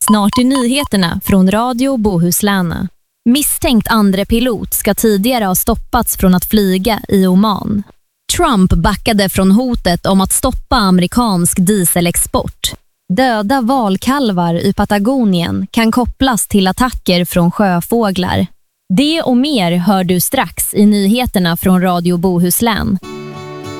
Snart i nyheterna från Radio Bohuslän. Misstänkt andre pilot ska tidigare ha stoppats från att flyga i Oman. Trump backade från hotet om att stoppa amerikansk dieselexport. Döda valkalvar i Patagonien kan kopplas till attacker från sjöfåglar. Det och mer hör du strax i nyheterna från Radio Bohuslän.